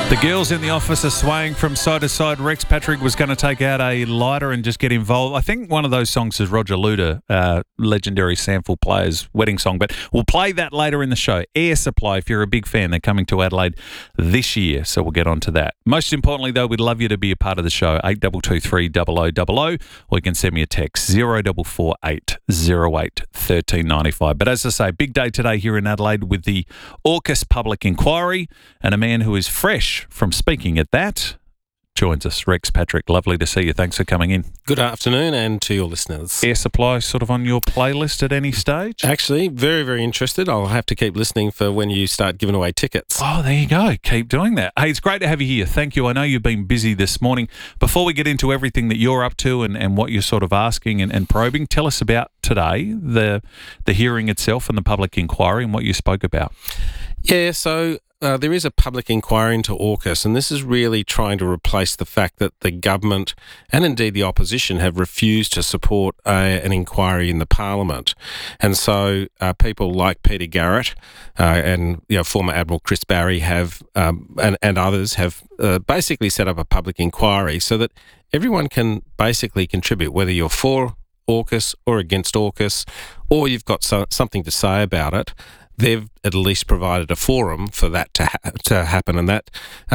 The girls in the office are swaying from side to side. Rex Patrick was going to take out a lighter and just get involved. I think one of those songs is Roger Luda, legendary Sample Players' wedding song, but we'll play that later in the show. Air Supply, if you're a big fan, they're coming to Adelaide this year, so we'll get on to that. Most importantly, though, we'd love you to be a part of the show, 8223 0000, or you can send me a text, 0448 08 1395. But as I say, big day today here in Adelaide with the AUKUS public inquiry, and a man who is fresh from speaking at that joins us. Rex Patrick, lovely to see you. Thanks for coming in. Good afternoon, and to your listeners. Air Supply sort of on your playlist at any stage? Actually, very, very interested. I'll have to keep listening for when you start giving away tickets. Oh, there you go. Keep doing that. Hey, it's great to have you here. Thank you. I know you've been busy this morning. Before we get into everything that you're up to and what you're sort of asking and probing, tell us about today, the hearing itself and the public inquiry and what you spoke about. Yeah, so there is a public inquiry into AUKUS, and this is really trying to replace the fact that the government and indeed the opposition have refused to support an inquiry in the Parliament. And so people like Peter Garrett and former Admiral Chris Barry have and others have basically set up a public inquiry so that everyone can basically contribute, whether you're for AUKUS or against AUKUS, or you've got something to say about it. They've at least provided a forum for that to happen, and that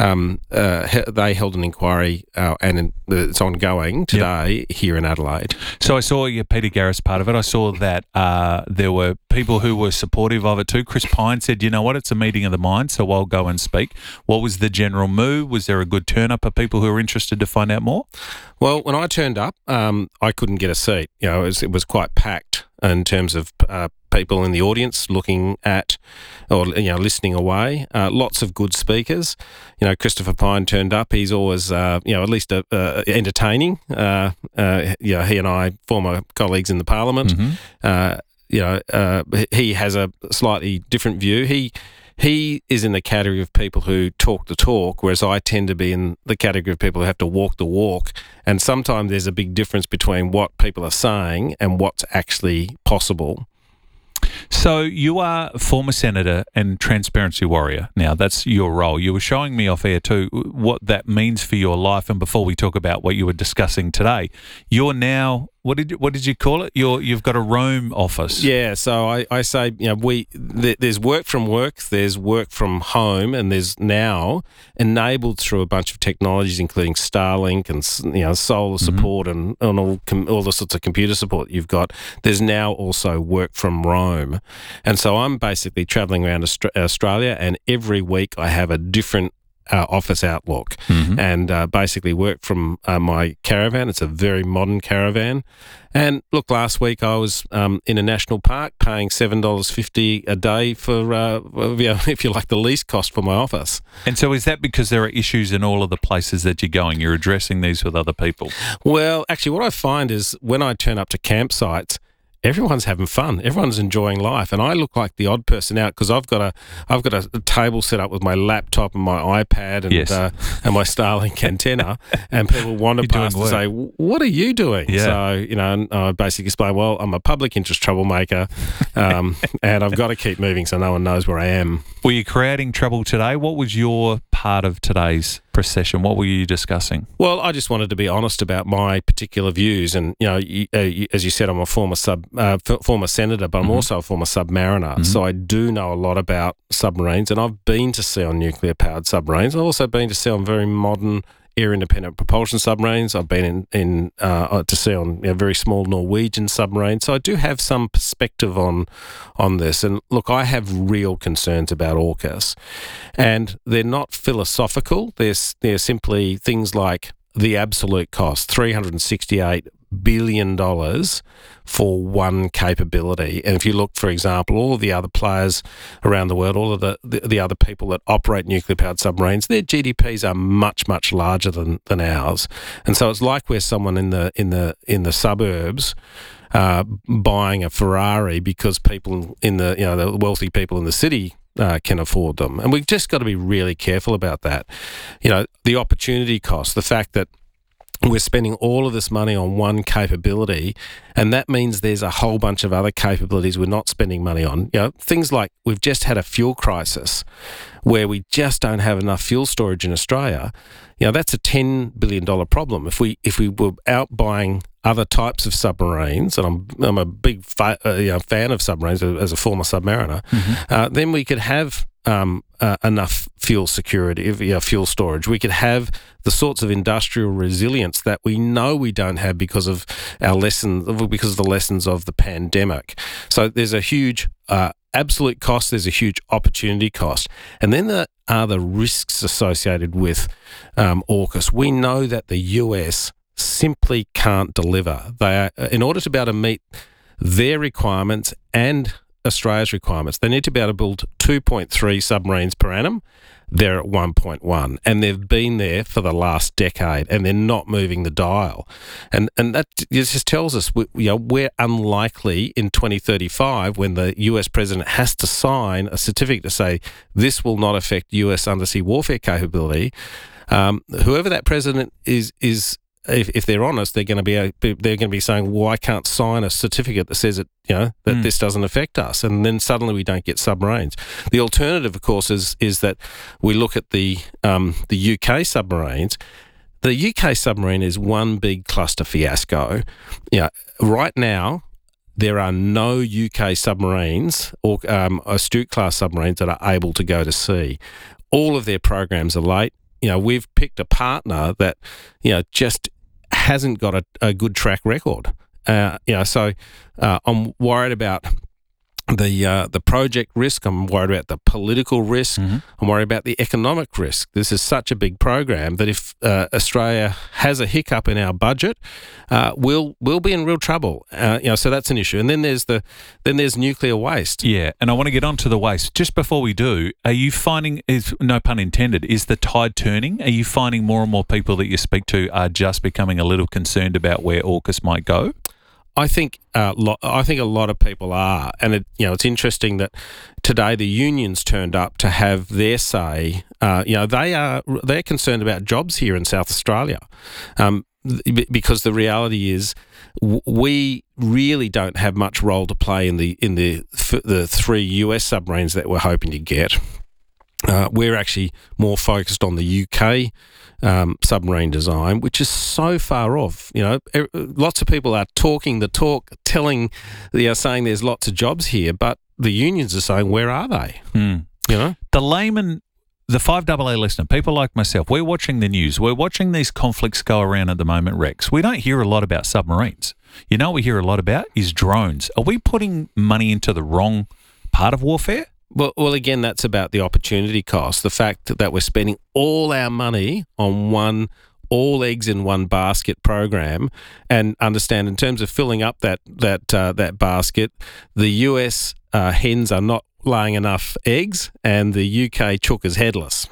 they held an inquiry and it's ongoing today here in Adelaide. So I saw Peter Garrett's part of it. I saw that there were people who were supportive of it too. Chris Pine said, you know what, it's a meeting of the mind, so I'll go and speak. What was the general mood? Was there a good turn-up of people who were interested to find out more? Well, when I turned up, I couldn't get a seat. It was quite packed in terms of people in the audience looking at or listening away. Lots of good speakers. Christopher Pine turned up. He's always at least entertaining. He and I, former colleagues in the Parliament. Mm-hmm. He has a slightly different view. He is in the category of people who talk the talk, whereas I tend to be in the category of people who have to walk the walk. And sometimes there's a big difference between what people are saying and what's actually possible. So you are a former senator and transparency warrior. Now, that's your role. You were showing me off air too what that means for your life. And before we talk about what you were discussing today, you're now, what did you call it? You've got a Rome office. Yeah, so I say, there's work from work, there's work from home, and there's now enabled through a bunch of technologies, including Starlink and solar support and all the sorts of computer support you've got. There's now also work from Rome, and so I'm basically travelling around Australia, and every week I have a different office outlook, and basically work from my caravan. It's a very modern caravan. And look, last week I was in a national park paying $7.50 a day for, if you like, the lease cost for my office. And so is that because there are issues in all of the places that you're going? You're addressing these with other people? Well, actually, what I find is when I turn up to campsites, everyone's having fun. Everyone's enjoying life, and I look like the odd person out because I've got a table set up with my laptop and my iPad and my Starlink antenna, and people wander past and say, "What are you doing?" Yeah. So and I basically explain, "Well, I'm a public interest troublemaker, and I've got to keep moving so no one knows where I am." Were you creating trouble today? What was your part of today's procession? What were you discussing? Well, I just wanted to be honest about my particular views, and as you said, I'm a former senator, but I'm also a former submariner, so I do know a lot about submarines, and I've been to sea on nuclear-powered submarines. I've also been to sea on very modern air-independent propulsion submarines. I've been to sea on very small Norwegian submarines, so I do have some perspective on this. And look, I have real concerns about AUKUS, and they're not philosophical. They're simply things like the absolute cost, $368 billion for one capability. And if you look, for example, all of the other players around the world, all of the other people that operate nuclear-powered submarines, their GDPs are much, much larger than ours. And so it's like we're someone in the suburbs buying a Ferrari because people in the wealthy people in the city can afford them. And we've just got to be really careful about that. The opportunity cost, the fact that we're spending all of this money on one capability, and that means there's a whole bunch of other capabilities we're not spending money on. Things like we've just had a fuel crisis where we just don't have enough fuel storage in Australia. That's a $10 billion problem. If we were out buying other types of submarines, and I'm a big fan of submarines as a former submariner, then we could have enough fuel security, fuel storage. We could have the sorts of industrial resilience that we know we don't have because of the lessons of the pandemic. So there's a huge absolute cost. There's a huge opportunity cost, and then there are the risks associated with AUKUS. We know that the US simply can't deliver. In order to be able to meet their requirements and Australia's requirements, they need to be able to build 2.3 submarines per annum. They're at 1.1, and they've been there for the last decade, and they're not moving the dial. And that just tells us we're unlikely in 2035, when the US president has to sign a certificate to say this will not affect US undersea warfare capability. Whoever that president is. If they're honest, they're going to be saying, "Well, I can't sign a certificate that says that this doesn't affect us," and then suddenly we don't get submarines. The alternative, of course, is that we look at the UK submarines. The UK submarine is one big cluster fiasco. Right now, there are no UK submarines or Astute-class submarines that are able to go to sea. All of their programs are late. We've picked a partner that, just hasn't got a good track record. So I'm worried about the project risk. I'm worried about the political risk. I'm worried about the economic risk. This is such a big program that if Australia has a hiccup in our budget, we'll be in real trouble. So that's an issue. And then there's nuclear waste. Yeah, and I want to get onto the waste. Just before we do, are you finding, no pun intended, is the tide turning? Are you finding more and more people that you speak to are just becoming a little concerned about where AUKUS might go? I think a lot of people are, and it's interesting that today the unions turned up to have their say. They're concerned about jobs here in South Australia, because the reality is we really don't have much role to play in the 3 US submarines that we're hoping to get. We're actually more focused on the UK submarine design, which is so far off. Lots of people are talking the talk, saying there's lots of jobs here, but the unions are saying, where are they? The layman, the 5AA listener, people like myself, we're watching the news. We're watching these conflicts go around at the moment, Rex. We don't hear a lot about submarines. What we hear a lot about is drones. Are we putting money into the wrong part of warfare? Well, again, that's about the opportunity cost. The fact that we're spending all our money on all eggs in one basket program, and understand in terms of filling up that basket, the US hens are not laying enough eggs, and the UK chook is headless.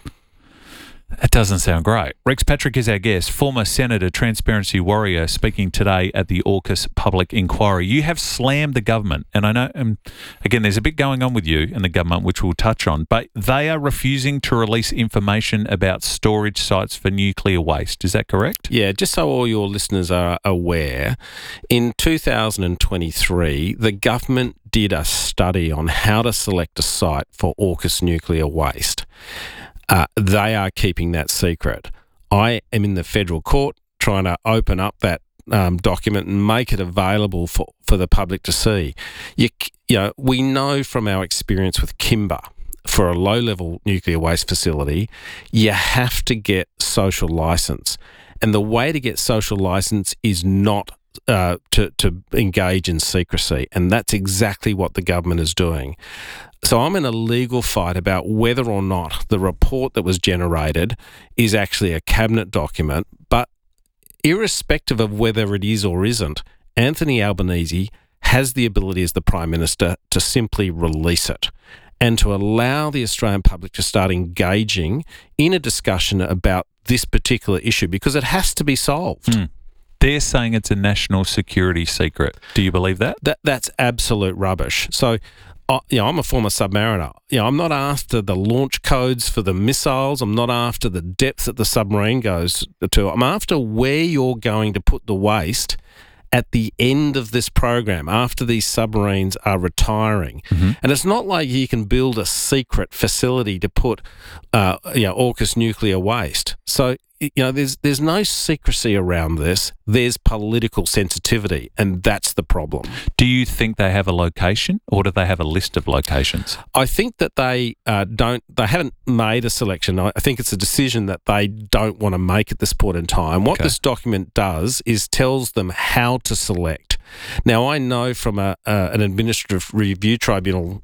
That doesn't sound great. Rex Patrick is our guest, former Senator, Transparency Warrior, speaking today at the AUKUS public inquiry. You have slammed the government, and I know, again, there's a bit going on with you and the government, which we'll touch on, but they are refusing to release information about storage sites for nuclear waste. Is that correct? Yeah, just so all your listeners are aware, in 2023, the government did a study on how to select a site for AUKUS nuclear waste. They are keeping that secret. I am in the federal court trying to open up that document and make it available for the public to see. We know from our experience with Kimber, for a low-level nuclear waste facility, you have to get social license. And the way to get social license is not to engage in secrecy. And that's exactly what the government is doing. So I'm in a legal fight about whether or not the report that was generated is actually a cabinet document. But irrespective of whether it is or isn't, Anthony Albanese has the ability as the Prime Minister to simply release it and to allow the Australian public to start engaging in a discussion about this particular issue, because it has to be solved. They're saying it's a national security secret. Do you believe that? That's absolute rubbish. So I'm a former submariner. I'm not after the launch codes for the missiles. I'm not after the depth that the submarine goes to. I'm after where you're going to put the waste at the end of this program, after these submarines are retiring. Mm-hmm. And it's not like you can build a secret facility to put AUKUS nuclear waste. So, there's no secrecy around this. There's political sensitivity, and that's the problem. Do you think they have a location, or do they have a list of locations? I think that they haven't made a selection. I think it's a decision that they don't want to make at this point in time. What this document does is tells them how to select. Now, I know from an administrative review tribunal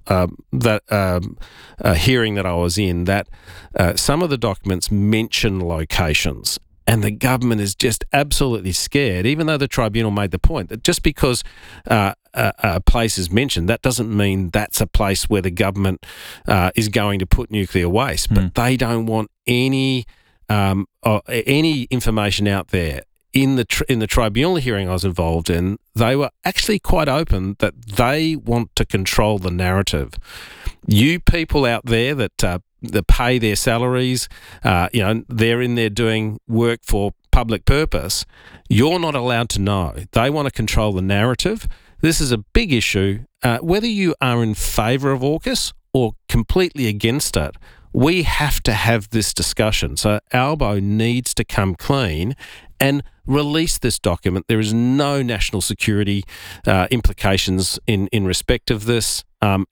hearing that I was in that some of the documents mention locations, and the government is just absolutely scared, even though the tribunal made the point that just because a place is mentioned, that doesn't mean that's a place where the government is going to put nuclear waste. But they don't want any information out there. In the tribunal hearing I was involved in, they were actually quite open that they want to control the narrative. You people out there that pay their salaries, they're in there doing work for public purpose, you're not allowed to know. They want to control the narrative. This is a big issue. Whether you are in favour of AUKUS or completely against it, we have to have this discussion. So Albo needs to come clean and release this document. There is no national security implications in respect of this.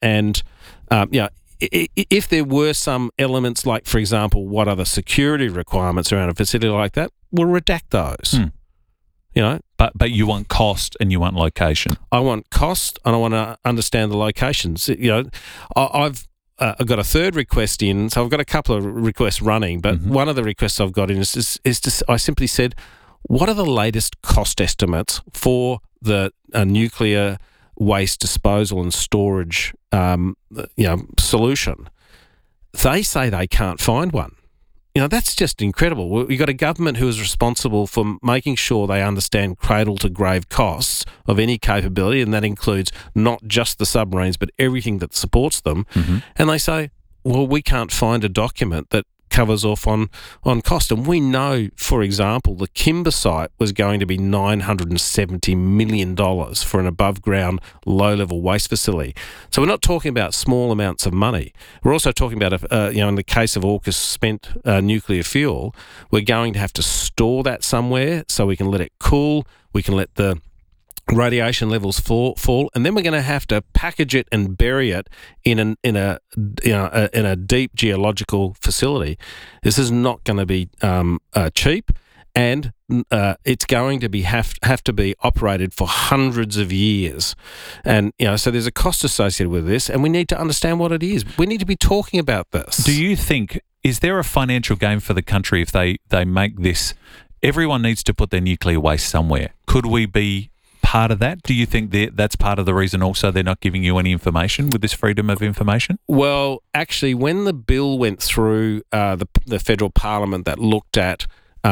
If there were some elements, like, for example, what are the security requirements around a facility like that, we'll redact those. But you want cost and you want location. I want cost and I want to understand the locations. I've got a third request in, so I've got a couple of requests running, but one of the requests I've got in is I simply said, what are the latest cost estimates for the nuclear waste disposal and storage solution? They say they can't find one. That's just incredible. We've got a government who is responsible for making sure they understand cradle-to-grave costs of any capability, and that includes not just the submarines but everything that supports them. And they say, well, we can't find a document that covers off on cost. And we know, for example, the Kimber site was going to be $970 million for an above-ground, low-level waste facility. So we're not talking about small amounts of money. We're also talking about, in the case of AUKUS spent nuclear fuel, we're going to have to store that somewhere so we can let it cool, we can let the radiation levels fall, and then we're going to have to package it and bury it in a deep geological facility. This is not going to be cheap, and it's going to have to be operated for hundreds of years, and so there's a cost associated with this, and we need to understand what it is. We need to be talking about this. Do you think, is there a financial gain for the country if they make this? Everyone needs to put their nuclear waste somewhere. Could we be part of that? Do you think that's part of the reason also they're not giving you any information with this freedom of information? Well, actually, when the bill went through the federal parliament that looked at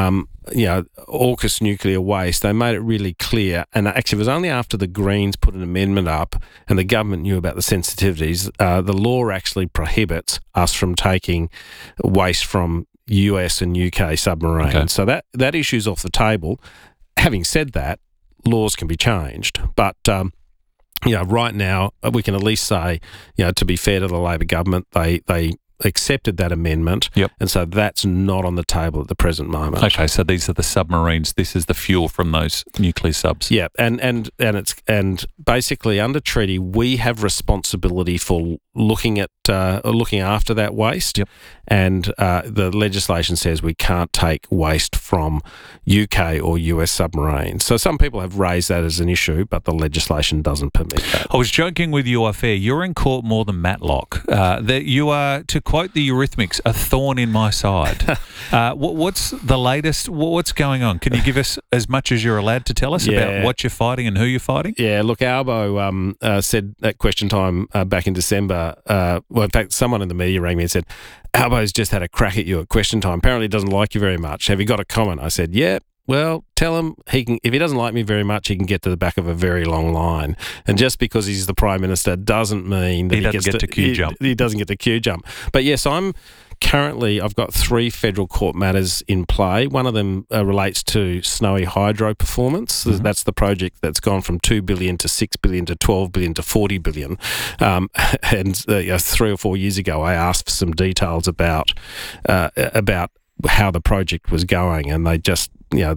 AUKUS nuclear waste, they made it really clear, and actually it was only after the Greens put an amendment up and the government knew about the sensitivities, the law actually prohibits us from taking waste from US and UK submarines. Okay. So that issue's off the table. Having said that, laws can be changed, but right now we can at least say, to be fair to the Labor government, they accepted that amendment, and so that's not on the table at the present moment. Okay, so these are the submarines. This is the fuel from those nuclear subs. Yeah, and basically under treaty we have responsibility for looking after that waste, and the legislation says we can't take waste from UK or US submarines. So some people have raised that as an issue, but the legislation doesn't permit that. I was joking with you off air. You're in court more than Matlock. That you are, to quote the Eurythmics, a thorn in my side. What's the latest? What's going on? Can you give us as much as you're allowed to tell us about what you're fighting and who you're fighting? Yeah, look, Albo said at Question Time back in December, well, in fact, someone in the media rang me and said, Albo's just had a crack at you at Question Time. Apparently doesn't like you very much. Have you got a comment? I said, yeah, well, tell him he can. If he doesn't like me very much, he can get to the back of a very long line. And just because he's the Prime Minister doesn't mean that He doesn't get to queue jump. He doesn't get to queue jump. But yes, I've got 3 federal court matters in play. One of them relates to Snowy Hydro performance. Mm-hmm. That's the project that's gone from $2 billion to $6 billion to $12 billion to $40 billion. And 3 or 4 years ago, I asked for some details about how the project was going, and they just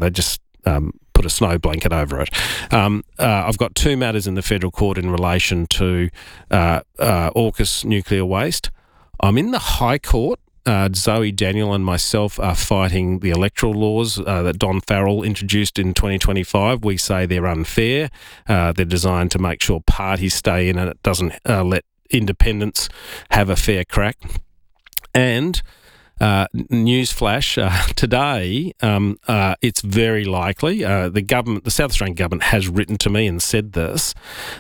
put a snow blanket over it. I've got 2 matters in the federal court in relation to AUKUS nuclear waste. I'm in the High Court. Zoe Daniel and myself are fighting the electoral laws that Don Farrell introduced in 2025. We say they're unfair. They're designed to make sure parties stay in and it doesn't let independents have a fair crack. And newsflash, today it's very likely the South Australian government has written to me and said this.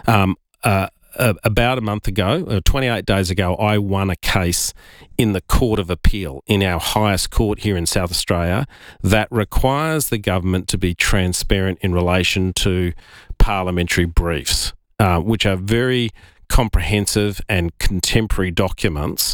About a month ago, 28 days ago, I won a case in the Court of Appeal, in our highest court here in South Australia, that requires the government to be transparent in relation to parliamentary briefs, which are very comprehensive and contemporary documents.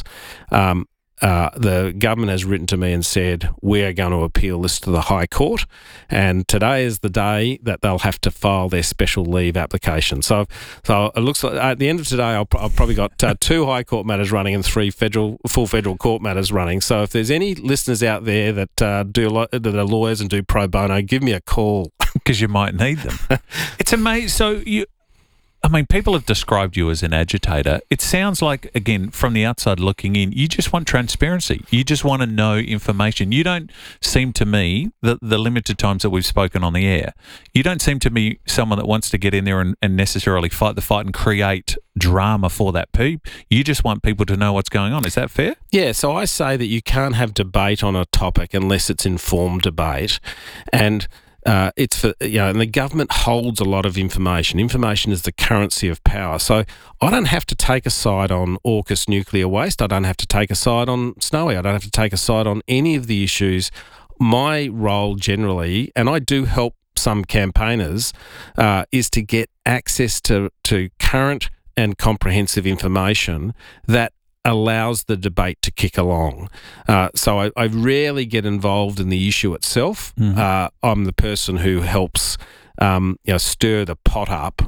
The government has written to me and said, we are going to appeal this to the High Court, and today is the day that they'll have to file their special leave application. So it looks like at the end of today, I've probably got 2 High Court matters running and 3 full federal court matters running. So if there's any listeners out there that that are lawyers and do pro bono, give me a call. Because you might need them. It's amazing. So people have described you as an agitator. It sounds like, again, from the outside looking in, you just want transparency. You just want to know information. You don't seem to me, the limited times that we've spoken on the air, you don't seem to be someone that wants to get in there and necessarily fight the fight and create drama for that peep. You just want people to know what's going on. Is that fair? Yeah, so I say that you can't have debate on a topic unless it's informed debate. And it's for, and the government holds a lot of information. Information is the currency of power. So I don't have to take a side on AUKUS nuclear waste. I don't have to take a side on Snowy. I don't have to take a side on any of the issues. My role generally, and I do help some campaigners, is to get access to current and comprehensive information that allows the debate to kick along. So I rarely get involved in the issue itself. Mm-hmm. I'm the person who helps stir the pot up,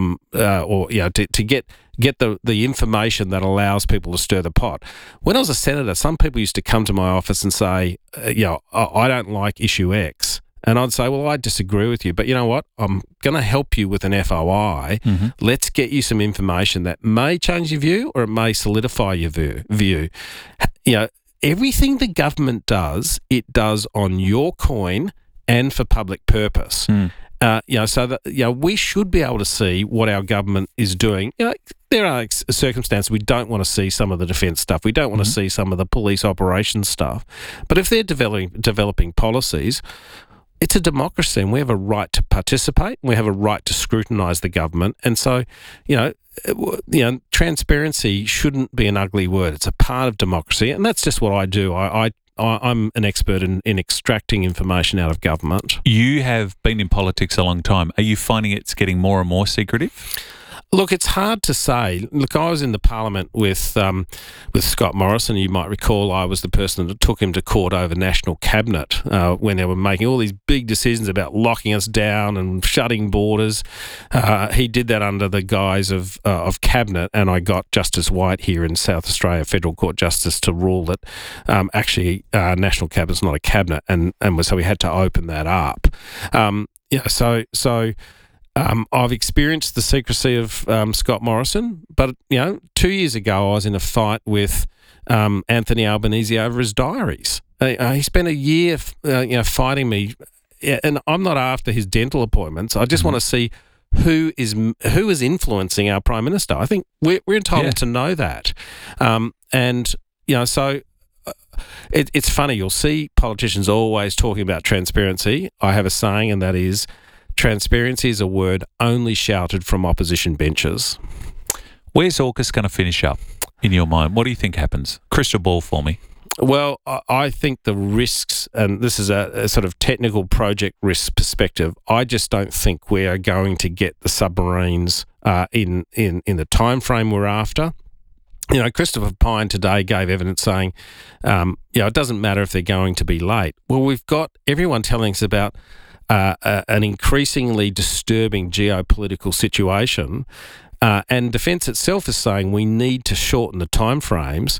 to get the information that allows people to stir the pot. When I was a senator, some people used to come to my office and say, I don't like issue X. And I'd say, well, I disagree with you, but you know what? I'm going to help you with an FOI. Mm-hmm. Let's get you some information that may change your view or it may solidify your view. Everything the government does, it does on your coin and for public purpose. Mm. So that we should be able to see what our government is doing. There are circumstances we don't want to see some of the defence stuff. We don't want to see some of the police operations stuff. But if they're developing policies, it's a democracy and we have a right to participate. We have a right to scrutinise the government. And so, transparency shouldn't be an ugly word. It's a part of democracy. And that's just what I do. I'm an expert in extracting information out of government. You have been in politics a long time. Are you finding it's getting more and more secretive? Look, it's hard to say. Look, I was in the Parliament with Scott Morrison. You might recall I was the person that took him to court over National Cabinet when they were making all these big decisions about locking us down and shutting borders. He did that under the guise of Cabinet, and I got Justice White here in South Australia, Federal Court Justice, to rule that National Cabinet's not a cabinet, and so we had to open that up. I've experienced the secrecy of Scott Morrison, but 2 years ago I was in a fight with Anthony Albanese over his diaries. He spent a year, fighting me, and I'm not after his dental appointments. I just want to see who is influencing our Prime Minister. I think we're entitled to know that, It's funny. You'll see politicians always talking about transparency. I have a saying, and that is, transparency is a word only shouted from opposition benches. Where's AUKUS going to finish up, in your mind? What do you think happens? Crystal ball for me. Well, I think the risks, and this is a sort of technical project risk perspective, I just don't think we are going to get the submarines in the time frame we're after. You know, Christopher Pyne today gave evidence saying, it doesn't matter if they're going to be late. Well, we've got everyone telling us about an increasingly disturbing geopolitical situation, and Defence itself is saying we need to shorten the timeframes.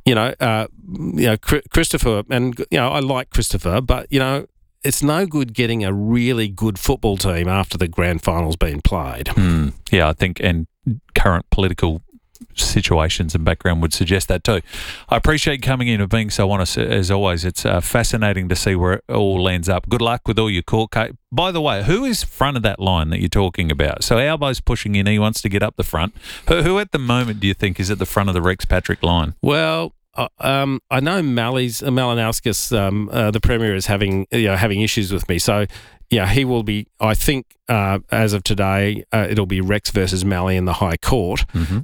Christopher, and I like Christopher, but it's no good getting a really good football team after the grand final's been played. Yeah, I think, and current political situations and background would suggest that too. I appreciate you coming in and being so honest as always. It's fascinating to see where it all lands up. Good luck with all your court case. By the way, who is front of that line that you're talking about? So Albo's pushing in. He wants to get up the front. Who at the moment do you think is at the front of the Rex Patrick line? Well, I know Malinowskis, the Premier, is having issues with me. So, he will be, I think, as of today, it'll be Rex versus Mally in the High Court.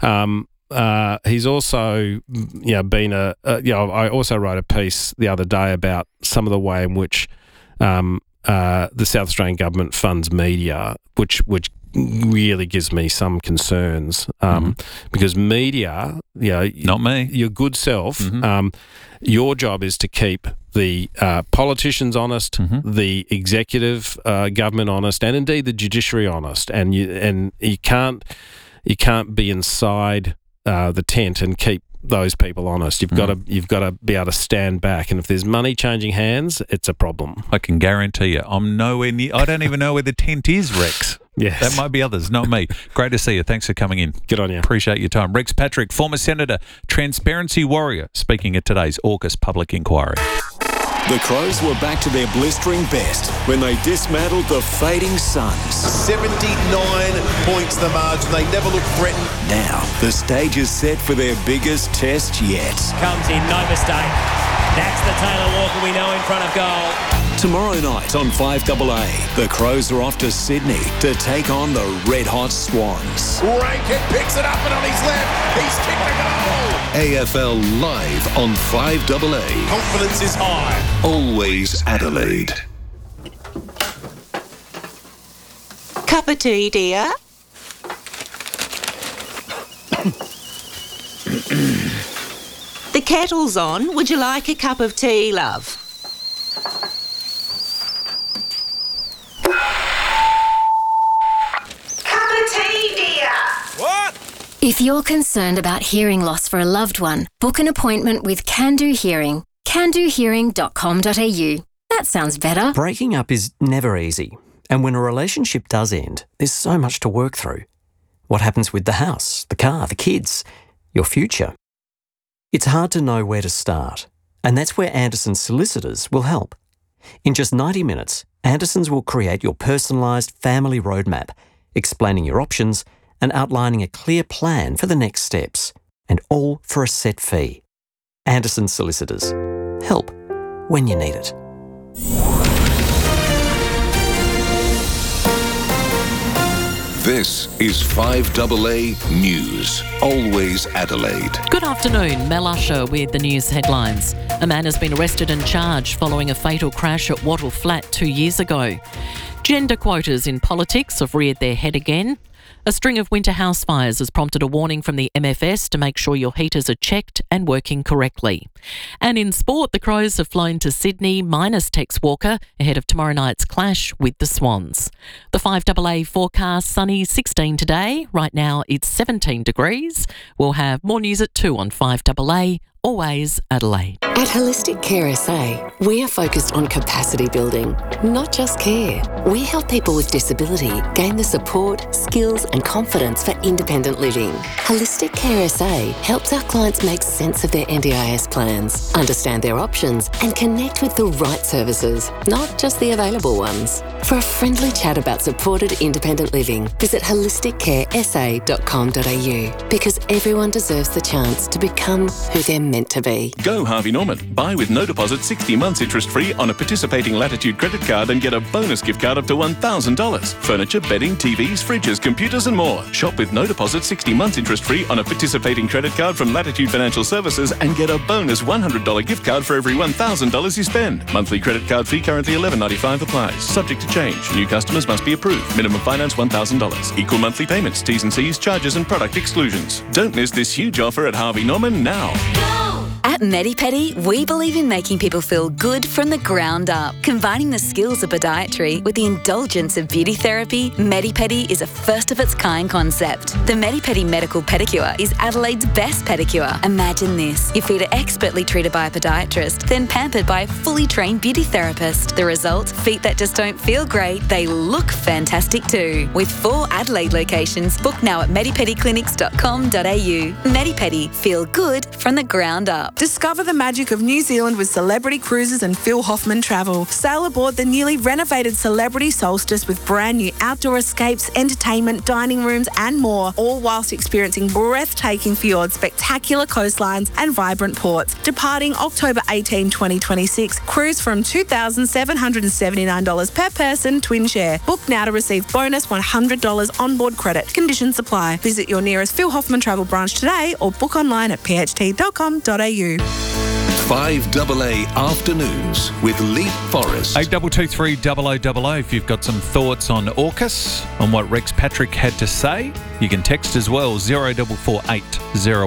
Mm-hmm. He's also, been I also wrote a piece the other day about some of the way in which the South Australian government funds media, which really gives me some concerns because media, not me, your good self, your job is to keep the politicians honest, the executive government honest, and indeed the judiciary honest. And you can't be inside the tent and keep those people honest. You've got to be able to stand back. And if there's money changing hands, it's a problem. I can guarantee you, I'm nowhere near. I don't even know where the tent is, Rex. Yes. That might be others, not me. Great to see you. Thanks for coming in. Good on you. Appreciate your time. Rex Patrick, former Senator, transparency warrior, speaking at today's AUKUS public inquiry. The Crows were back to their blistering best when they dismantled the fading Suns. 79 points the margin. They never looked threatened. Now, the stage is set for their biggest test yet. Comes in, no mistake. That's the Taylor Walker we know in front of goal. Tomorrow night on 5AA, the Crows are off to Sydney to take on the red-hot Swans. Rankin picks it up and on his left, he's kicked a goal. AFL Live on 5AA. Confidence is high. Always Adelaide. Cup of tea, dear? The kettle's on. Would you like a cup of tea, love? Cup of tea, dear. What? If you're concerned about hearing loss for a loved one, book an appointment with Can Do Hearing. candohearing.com.au. That sounds better. Breaking up is never easy. And when a relationship does end, there's so much to work through. What happens with the house, the car, the kids, your future? It's hard to know where to start, and that's where Anderson's Solicitors will help. In just 90 minutes, Anderson's will create your personalised family roadmap, explaining your options and outlining a clear plan for the next steps, and all for a set fee. Anderson's Solicitors. Help when you need it. This is 5AA News. Always Adelaide. Good afternoon, Mel Usher with the news headlines. A man has been arrested and charged following a fatal crash at Wattle Flat 2 years ago. Gender quotas in politics have reared their head again. A string of winter house fires has prompted a warning from the MFS to make sure your heaters are checked and working correctly. And in sport, the Crows have flown to Sydney minus Tex Walker ahead of tomorrow night's clash with the Swans. The 5AA forecast, sunny 16 today. Right now it's 17 degrees. We'll have more news at 2 on 5AA. Always Adelaide. At Holistic Care SA, we are focused on capacity building, not just care. We help people with disability gain the support, skills and confidence for independent living. Holistic Care SA helps our clients make sense of their NDIS plans, understand their options and connect with the right services, not just the available ones. For a friendly chat about supported independent living, visit holisticcaresa.com.au, because everyone deserves the chance to become who they're meant to be. Go Harvey Norman. Buy with no deposit 60 months interest-free on a participating Latitude credit card and get a bonus gift card up to $1,000. Furniture, bedding, TVs, fridges, computers and more. Shop with no deposit 60 months interest-free on a participating credit card from Latitude Financial Services and get a bonus $100 gift card for every $1,000 you spend. Monthly credit card fee currently $11.95 applies. Subject to change. New customers must be approved. Minimum finance $1,000. Equal monthly payments. T's and C's, charges and product exclusions. Don't miss this huge offer at Harvey Norman now. At MediPedi, we believe in making people feel good from the ground up. Combining the skills of podiatry with the indulgence of beauty therapy, MediPedi is a first-of-its-kind concept. The MediPedi Medical Pedicure is Adelaide's best pedicure. Imagine this. Your feet are expertly treated by a podiatrist, then pampered by a fully trained beauty therapist. The result? Feet that just don't feel great, they look fantastic too. With 4 Adelaide locations, book now at medipediclinics.com.au. MediPedi, feel good from the ground up. Discover the magic of New Zealand with Celebrity Cruises and Phil Hoffman Travel. Sail aboard the newly renovated Celebrity Solstice with brand new outdoor escapes, entertainment, dining rooms and more, all whilst experiencing breathtaking fjords, spectacular coastlines and vibrant ports. Departing October 18, 2026. Cruise from $2,779 per person, twin share. Book now to receive bonus $100 onboard credit. Conditions apply. Visit your nearest Phil Hoffman Travel branch today or book online at pht.com.au. 5AA Afternoons with Lee Forrest. 8223 0000 if you've got some thoughts on AUKUS, on what Rex Patrick had to say. You can text as well, 0448 08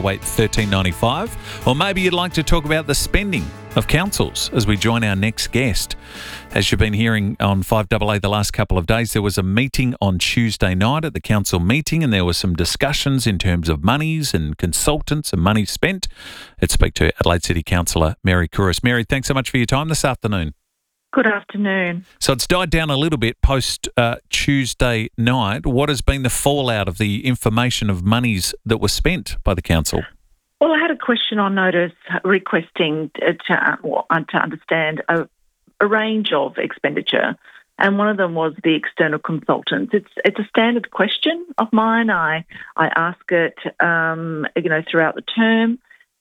1395. Or maybe you'd like to talk about the spending of councils as we join our next guest. As you've been hearing on 5AA the last couple of days, there was a meeting on Tuesday night at the council meeting, and there were some discussions in terms of monies and consultants and money spent. Let's speak to Adelaide City Councillor Mary Couris. Mary, thanks so much for your time this afternoon. Good afternoon. So it's died down a little bit post Tuesday night. What has been the fallout of the information of monies that were spent by the council? Well, I had a question on notice requesting to understand a range of expenditure, and one of them was the external consultants. It's a standard question of mine. I ask it, throughout the term.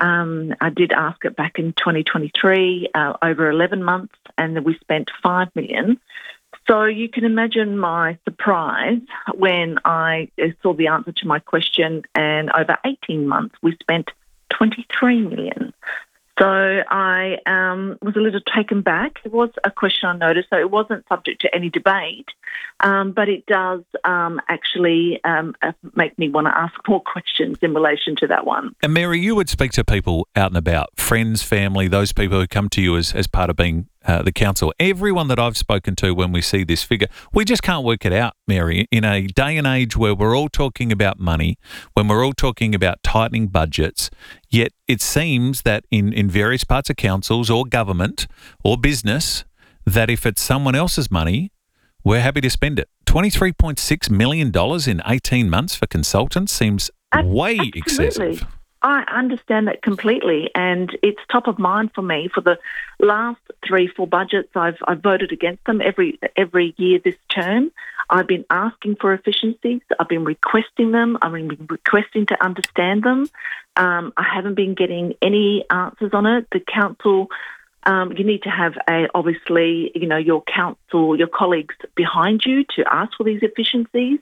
I did ask it back in 2023, over 11 months, and we spent $5 million. So you can imagine my surprise when I saw the answer to my question, and over 18 months we spent $23 million. So I was a little taken back. It was a question on notice, so it wasn't subject to any debate, but it does actually make me want to ask more questions in relation to that one. And Mary, you would speak to people out and about, friends, family, those people who come to you as part of being the council. Everyone that I've spoken to when we see this figure, we just can't work it out, Mary. In a day and age where we're all talking about money, when we're all talking about tightening budgets, yet it seems that in various parts of councils or government or business, that if it's someone else's money, we're happy to spend it. $23.6 million in 18 months for consultants seems way excessive. I understand that completely, and it's top of mind for me. For the last 3-4 budgets, I've voted against them every year this term. I've been asking for efficiencies. I've been requesting them. I've been requesting to understand them. I haven't been getting any answers on it. The council, you need to have obviously, your council, your colleagues behind you to ask for these efficiencies.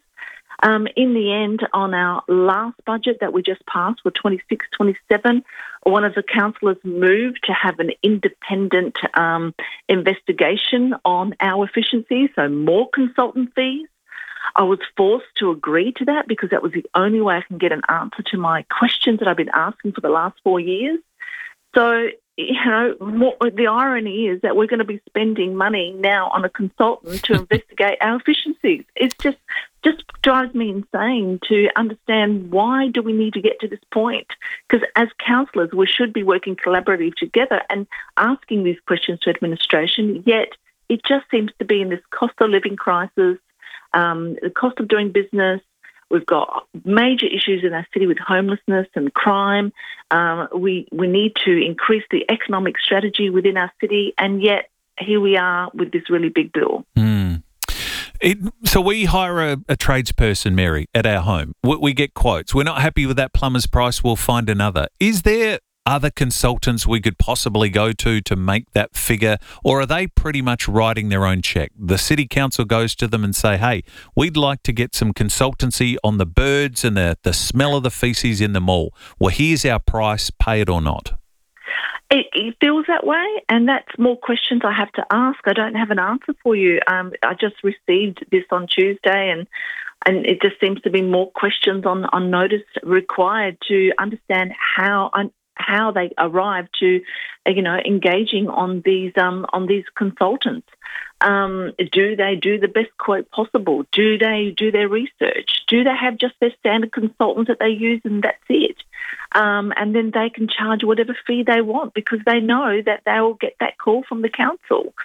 In the end, on our last budget that we just passed for 26-27, one of the councillors moved to have an independent investigation on our efficiencies, so more consultant fees. I was forced to agree to that because that was the only way I can get an answer to my questions that I've been asking for the last 4 years. So, the irony is that we're going to be spending money now on a consultant to investigate our efficiencies. It's just drives me insane to understand why do we need to get to this point? Because as councillors, we should be working collaboratively together and asking these questions to administration, yet it just seems to be in this cost of living crisis, the cost of doing business. We've got major issues in our city with homelessness and crime. We need to increase the economic strategy within our city, and yet here we are with this really big bill. So we hire a tradesperson, Mary, at our home. We get quotes. We're not happy with that plumber's price. We'll find another. Is there other consultants we could possibly go to make that figure, or are they pretty much writing their own check? The city council goes to them and say, hey, we'd like to get some consultancy on the birds and the smell of the feces in the mall. Well, here's our price, pay it or not. It feels that way, and that's more questions I have to ask. I don't have an answer for you. I just received this on Tuesday, and it just seems to be more questions on notice required to understand how they arrive to, engaging on these consultants. Do they do the best quote possible? Do they do their research? Do they have just their standard consultants that they use and that's it? And then they can charge whatever fee they want because they know that they will get that call from the council.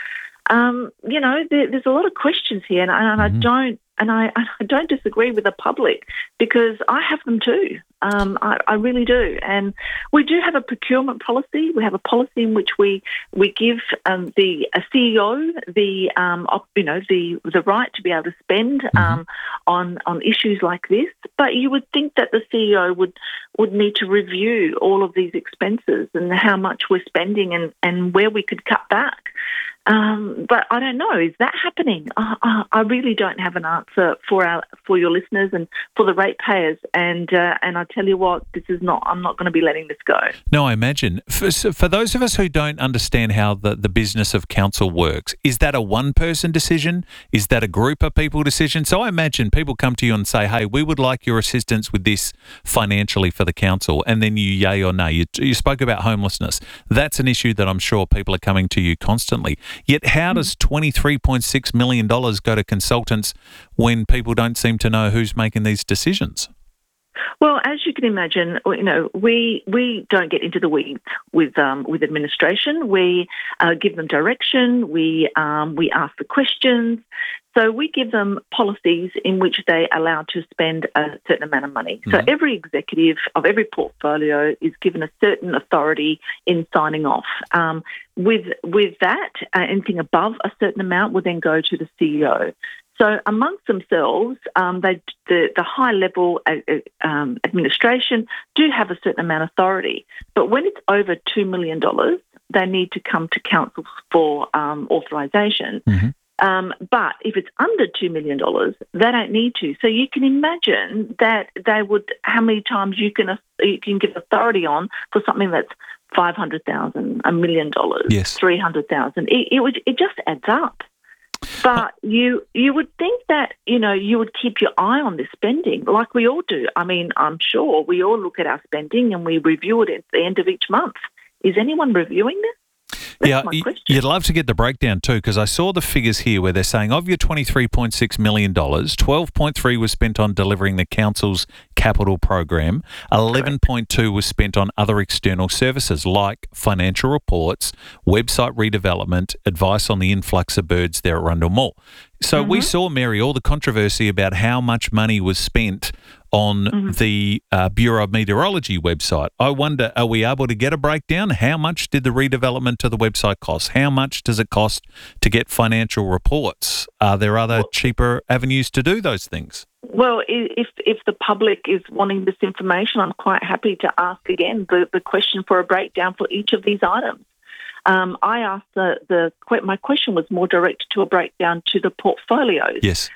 There's a lot of questions here, and I don't disagree with the public because I have them too. I really do, and we do have a procurement policy. We have a policy in which we give the CEO the right to be able to spend on issues like this. But you would think that the CEO would need to review all of these expenses and how much we're spending and where we could cut back. But I don't know. Is that happening? I really don't have an answer for your listeners and for the ratepayers. And I tell you what, I'm not going to be letting this go. No, I imagine. For those of us who don't understand how the business of council works, is that a one-person decision? Is that a group of people decision? So I imagine people come to you and say, hey, we would like your assistance with this financially for the council, and then you yay or nay. You spoke about homelessness. That's an issue that I'm sure people are coming to you constantly. Yet how does $23.6 million go to consultants when people don't seem to know who's making these decisions? Well, as you can imagine, we don't get into the weeds with administration. We give them direction. We ask the questions. So we give them policies in which they are allowed to spend a certain amount of money. So every executive of every portfolio is given a certain authority in signing off. With that, anything above a certain amount will then go to the CEO. So amongst themselves, the high-level administration do have a certain amount of authority. But when it's over $2 million, they need to come to council for authorisation. But if it's under $2 million, they don't need to. So you can imagine that how many times you can give authority on for something that's $500,000, $1 million, yes, $300,000. It just adds up. But you would think that, you would keep your eye on this spending like we all do. I mean, I'm sure we all look at our spending and we review it at the end of each month. Is anyone reviewing this? That's my question. You'd love to get the breakdown too, because I saw the figures here where they're saying of your $23.6 million, $12.3 was spent on delivering the council's capital program, 11.2 was spent on other external services like financial reports, website redevelopment, advice on the influx of birds there at Rundle Mall. So we saw, Mary, all the controversy about how much money was spent on the Bureau of Meteorology website. I wonder, are we able to get a breakdown? How much did the redevelopment to the website cost? How much does it cost to get financial reports? Are there other cheaper avenues to do those things? Well, if the public is wanting this information, I'm quite happy to ask again the question for a breakdown for each of these items. I asked my question was more directed to a breakdown to the portfolios. Yes.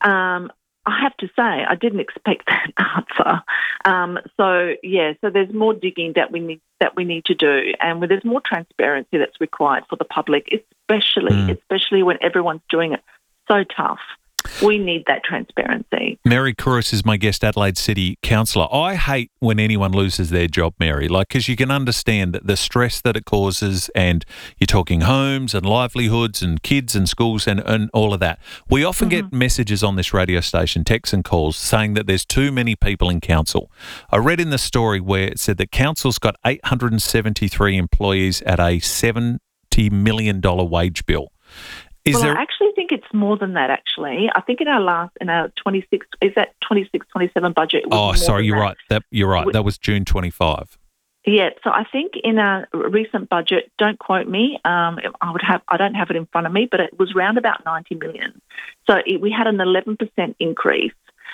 I have to say, I didn't expect that answer. So there's more digging that we need to do, and there's more transparency that's required for the public, especially when everyone's doing it so tough. We need that transparency. Mary Kouris is my guest, Adelaide City Councillor. I hate when anyone loses their job, Mary, because you can understand the stress that it causes, and you're talking homes and livelihoods and kids and schools and all of that. We often get messages on this radio station, texts and calls, saying that there's too many people in council. I read in the story where it said that council's got 873 employees at a $70 million wage bill. I actually think it's more than that, actually. I think in our 26, 27 budget. Oh, sorry, you're right. You're right. That was June 25. Yeah, so I think in a recent budget, don't quote me, I don't have it in front of me, but it was around about 90 million. So we had an 11% increase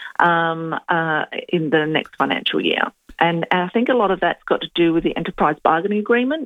in the next financial year. And I think a lot of that's got to do with the enterprise bargaining agreement.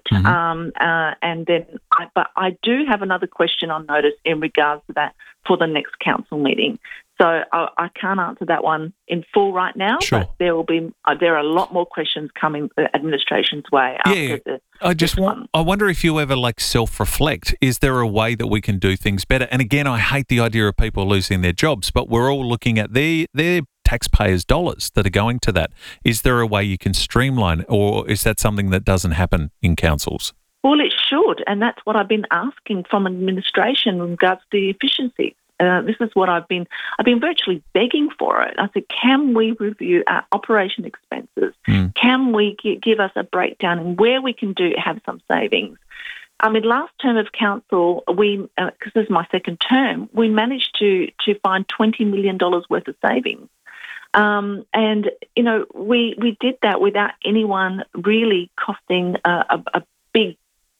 But I do have another question on notice in regards to that for the next council meeting. So I can't answer that one in full right now. Sure. But there are a lot more questions coming the administration's way. I wonder if you ever self-reflect. Is there a way that we can do things better? And again, I hate the idea of people losing their jobs, but we're all looking at their taxpayers' dollars that are going to that. Is there a way you can streamline, or is that something that doesn't happen in councils? Well, it should, and that's what I've been asking from administration in regards to the efficiency. This is what I've been virtually begging for it. I said, can we review our operation expenses? Can we give us a breakdown in where we can have some savings? I mean, last term of council, because this is my second term, we managed to find $20 million worth of savings. And, we did that without anyone really costing a big,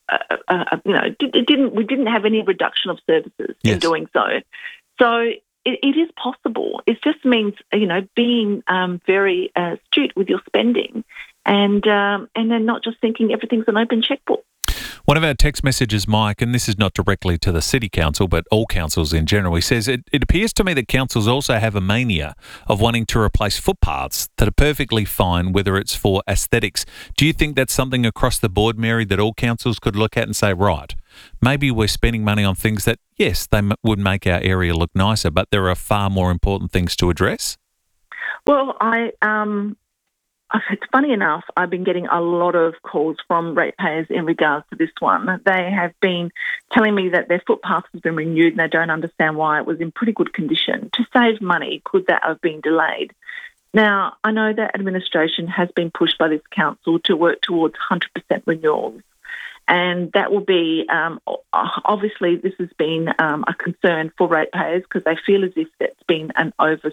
we didn't have any reduction of services in doing so. So it is possible. It just means, being very astute with your spending and then not just thinking everything's an open checkbook. One of our text messages, Mike, and this is not directly to the City Council, but all councils in general, he says, it appears to me that councils also have a mania of wanting to replace footpaths that are perfectly fine, whether it's for aesthetics. Do you think that's something across the board, Mary, that all councils could look at and say, right, maybe we're spending money on things that, yes, they would make our area look nicer, but there are far more important things to address? Well, it's funny enough, I've been getting a lot of calls from ratepayers in regards to this one. They have been telling me that their footpath has been renewed and they don't understand why it was in pretty good condition. To save money, could that have been delayed? Now, I know that administration has been pushed by this council to work towards 100% renewals. And that will be, obviously, this has been a concern for ratepayers because they feel as if that's been an over